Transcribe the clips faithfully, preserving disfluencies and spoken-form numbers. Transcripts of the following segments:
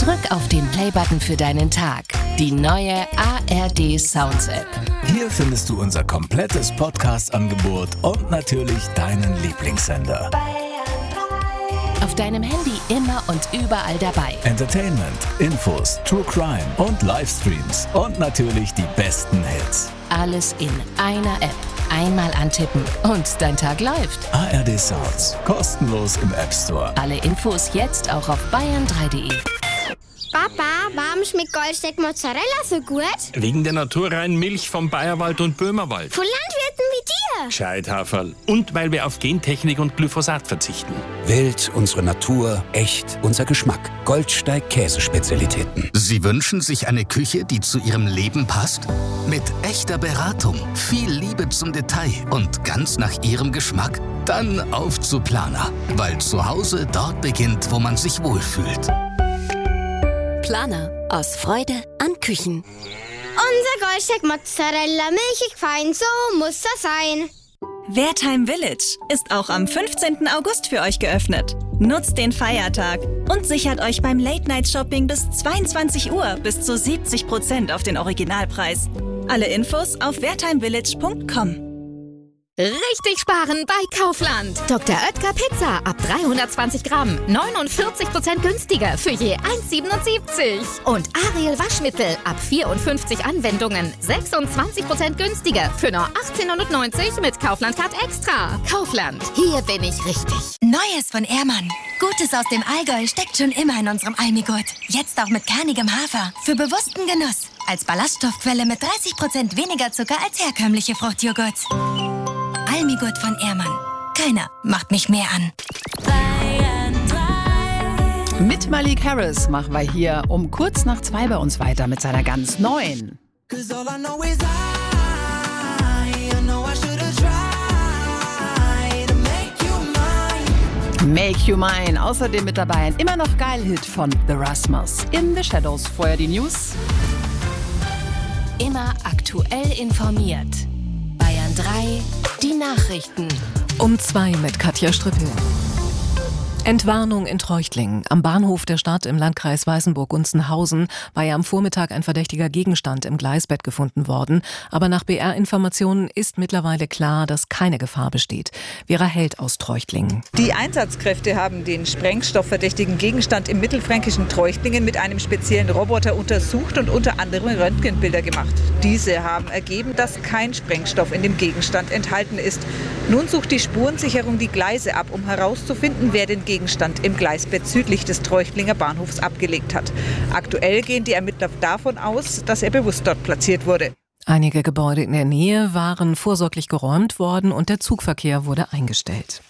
Drück auf den Playbutton für deinen Tag. Die neue A R D Sounds App. Hier findest du unser komplettes Podcast-Angebot und natürlich deinen Lieblingssender. Auf deinem Handy immer und überall dabei. Entertainment, Infos, True Crime und Livestreams und natürlich die besten Hits. Alles in einer App. Einmal antippen und dein Tag läuft. A R D Sounds, kostenlos im App Store. Alle Infos jetzt auch auf bayern drei punkt de. Papa, warum schmeckt Goldsteak Mozzarella so gut? Wegen der naturreinen Milch vom Bayerwald und Böhmerwald. Von Landwirten wie dir. Gescheit, Haferl. Und weil wir auf Gentechnik und Glyphosat verzichten. Wild, unsere Natur, echt, unser Geschmack. Goldsteig Käsespezialitäten. Sie wünschen sich eine Küche, die zu Ihrem Leben passt? Mit echter Beratung, viel Liebe zum Detail und ganz nach Ihrem Geschmack? Dann auf zu Planer. Weil zu Hause dort beginnt, wo man sich wohlfühlt. Planer. Aus Freude an Küchen. Unser Goldsteak Mozzarella, milchig fein, so muss das sein. Wertheim Village ist auch am fünfzehnten August für euch geöffnet. Nutzt den Feiertag und sichert euch beim Late-Night-Shopping bis zweiundzwanzig Uhr bis zu siebzig Prozent auf den Originalpreis. Alle Infos auf wertheim village punkt com. Richtig sparen bei Kaufland. Doktor Oetker Pizza ab dreihundertzwanzig Gramm, neunundvierzig Prozent günstiger für je eins Komma siebenundsiebzig. Und Ariel Waschmittel ab vierundfünfzig Anwendungen, sechsundzwanzig Prozent günstiger für nur achtzehnhundertneunzig mit Kaufland Card Extra. Kaufland, hier bin ich richtig. Neues von Ehrmann. Gutes aus dem Allgäu steckt schon immer in unserem Almigurt. Jetzt auch mit kernigem Hafer. Für bewussten Genuss. Als Ballaststoffquelle mit dreißig Prozent weniger Zucker als herkömmliche Fruchtjoghurts. Almigurt von Ehrmann. Keiner macht mich mehr an. Mit Malik Harris machen wir hier um kurz nach zwei bei uns weiter mit seiner ganz neuen. Make You Mine. Außerdem mit dabei ein immer noch geil Hit von The Rasmus. In the Shadows. Vorher die News. Immer aktuell informiert. Bayern drei, die Nachrichten. Um zwei mit Katja Strippel. Entwarnung in Treuchtlingen. Am Bahnhof der Stadt im Landkreis Weißenburg-Gunzenhausen war ja am Vormittag ein verdächtiger Gegenstand im Gleisbett gefunden worden. Aber nach B R-Informationen ist mittlerweile klar, dass keine Gefahr besteht. Vera Held aus Treuchtlingen. Die Einsatzkräfte haben den sprengstoffverdächtigen Gegenstand im mittelfränkischen Treuchtlingen mit einem speziellen Roboter untersucht und unter anderem Röntgenbilder gemacht. Diese haben ergeben, dass kein Sprengstoff in dem Gegenstand enthalten ist. Nun sucht die Spurensicherung die Gleise ab, um herauszufinden, wer den Gegenstand im Gleisbett südlich des Treuchtlinger Bahnhofs abgelegt hat. Aktuell gehen die Ermittler davon aus, dass er bewusst dort platziert wurde. Einige Gebäude in der Nähe waren vorsorglich geräumt worden und der Zugverkehr wurde eingestellt.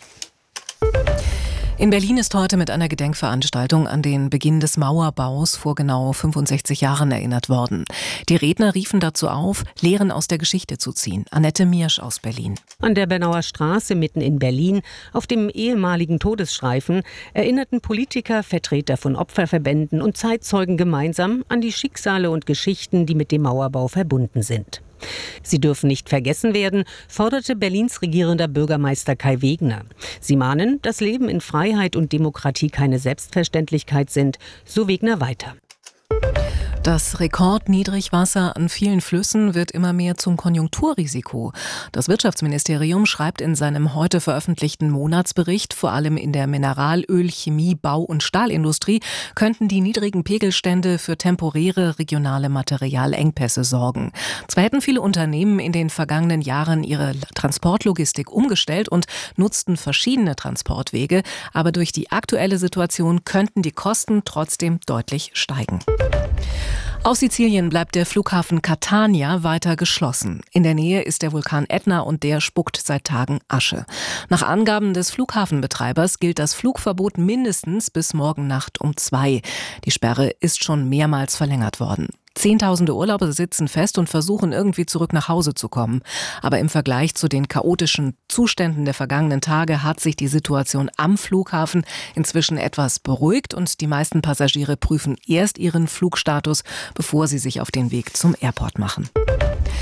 In Berlin ist heute mit einer Gedenkveranstaltung an den Beginn des Mauerbaus vor genau fünfundsechzig Jahren erinnert worden. Die Redner riefen dazu auf, Lehren aus der Geschichte zu ziehen. Annette Miersch aus Berlin. An der Bernauer Straße mitten in Berlin, auf dem ehemaligen Todesstreifen, erinnerten Politiker, Vertreter von Opferverbänden und Zeitzeugen gemeinsam an die Schicksale und Geschichten, die mit dem Mauerbau verbunden sind. Sie dürfen nicht vergessen werden, forderte Berlins regierender Bürgermeister Kai Wegner. Sie mahnen, dass Leben in Freiheit und Demokratie keine Selbstverständlichkeit sind, so Wegner weiter. Das Rekordniedrigwasser an vielen Flüssen wird immer mehr zum Konjunkturrisiko. Das Wirtschaftsministerium schreibt in seinem heute veröffentlichten Monatsbericht, vor allem in der Mineralöl-, Chemie-, Bau- und Stahlindustrie könnten die niedrigen Pegelstände für temporäre regionale Materialengpässe sorgen. Zwar hätten viele Unternehmen in den vergangenen Jahren ihre Transportlogistik umgestellt und nutzten verschiedene Transportwege, aber durch die aktuelle Situation könnten die Kosten trotzdem deutlich steigen. Auf Sizilien bleibt der Flughafen Catania weiter geschlossen. In der Nähe ist der Vulkan Ätna und der spuckt seit Tagen Asche. Nach Angaben des Flughafenbetreibers gilt das Flugverbot mindestens bis morgen Nacht um zwei. Die Sperre ist schon mehrmals verlängert worden. Zehntausende Urlauber sitzen fest und versuchen irgendwie zurück nach Hause zu kommen. Aber im Vergleich zu den chaotischen Zuständen der vergangenen Tage hat sich die Situation am Flughafen inzwischen etwas beruhigt und die meisten Passagiere prüfen erst ihren Flugstatus, bevor sie sich auf den Weg zum Airport machen.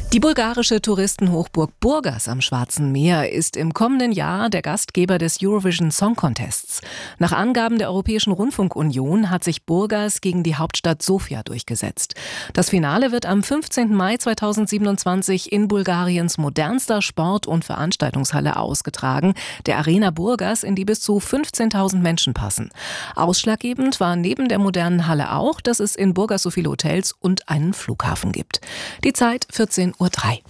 Die bulgarische Touristenhochburg Burgas am Schwarzen Meer ist im kommenden Jahr der Gastgeber des Eurovision Song Contests. Nach Angaben der Europäischen Rundfunkunion hat sich Burgas gegen die Hauptstadt Sofia durchgesetzt. Das Finale wird am fünfzehnten Mai zweitausendsiebenundzwanzig in Bulgariens modernster Sport- und Veranstaltungshalle ausgetragen, der Arena Burgas, in die bis zu fünfzehntausend Menschen passen. Ausschlaggebend war neben der modernen Halle auch, dass es in Burgas so viele Hotels und einen Flughafen gibt. Die Zeit vierzehn Uhr drei.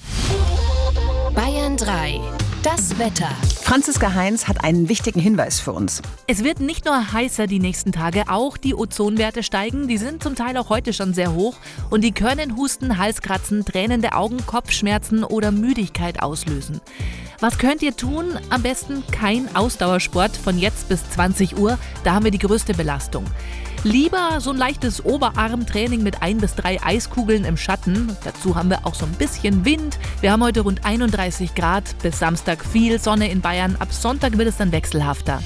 Bayern drei. Das Wetter. Franziska Heinz hat einen wichtigen Hinweis für uns. Es wird nicht nur heißer die nächsten Tage, auch die Ozonwerte steigen. Die sind zum Teil auch heute schon sehr hoch und die können Husten, Halskratzen, tränende Augen, Kopfschmerzen oder Müdigkeit auslösen. Was könnt ihr tun? Am besten kein Ausdauersport von jetzt bis zwanzig Uhr. Da haben wir die größte Belastung. Lieber so ein leichtes Oberarmtraining mit ein bis drei Eiskugeln im Schatten. Dazu haben wir auch so ein bisschen Wind. Wir haben heute rund einunddreißig Grad. Bis Samstag viel Sonne in Bayern. Ab Sonntag wird es dann wechselhafter.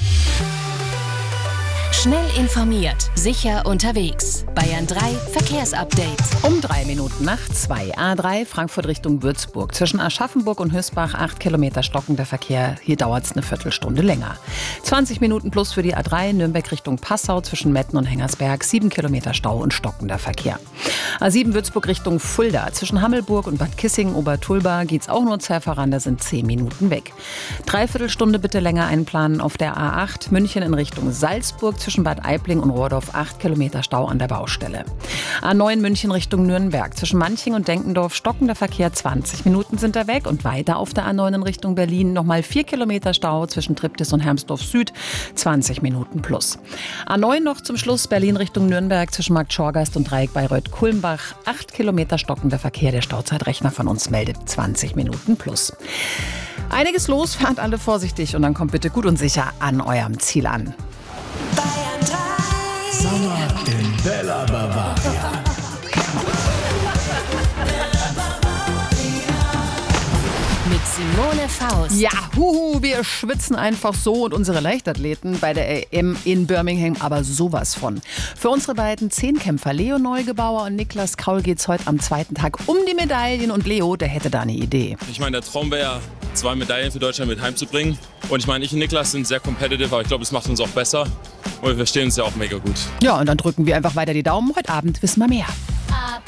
Schnell informiert, sicher unterwegs. Bayern drei Verkehrsupdate. Um drei Minuten nach zwei. A drei Frankfurt Richtung Würzburg. Zwischen Aschaffenburg und Hösbach acht Kilometer stockender Verkehr. Hier dauert es eine Viertelstunde länger. zwanzig Minuten plus für die A drei Nürnberg Richtung Passau zwischen Metten und Hengersberg. sieben Kilometer Stau und stockender Verkehr. A sieben Würzburg Richtung Fulda. Zwischen Hammelburg und Bad Kissingen Obertulba geht es auch nur zäh voran. Da sind zehn Minuten weg. Dreiviertelstunde bitte länger einplanen auf der A acht. München in Richtung Salzburg. Zwischen Bad Aibling und Rohrdorf acht Kilometer Stau an der Baustelle. A neun München Richtung Nürnberg. Zwischen Manching und Denkendorf stockender Verkehr, zwanzig Minuten sind da weg. Und weiter auf der A neun in Richtung Berlin nochmal vier Kilometer Stau zwischen Triptis und Hermsdorf Süd, zwanzig Minuten plus. A neun noch zum Schluss Berlin Richtung Nürnberg zwischen Markt Schorgast und Dreieck Bayreuth-Kulmbach, acht Kilometer stockender Verkehr. Der Stauzeitrechner von uns meldet zwanzig Minuten plus. Einiges los, fahrt alle vorsichtig und dann kommt bitte gut und sicher an eurem Ziel an. Sommer in Bella Bavaria. Mit Simone Faust. Ja, huhu, wir schwitzen einfach so und unsere Leichtathleten bei der E M in Birmingham aber sowas von. Für unsere beiden Zehnkämpfer Leo Neugebauer und Niklas Kaul geht's heute am zweiten Tag um die Medaillen und Leo, der hätte da eine Idee. Ich meine, der Traum wäre ja, zwei Medaillen für Deutschland mit heimzubringen. Und ich meine, ich und Niklas sind sehr competitive, aber ich glaube, das macht uns auch besser. Und wir verstehen uns ja auch mega gut. Ja, und dann drücken wir einfach weiter die Daumen. Heute Abend wissen wir mehr.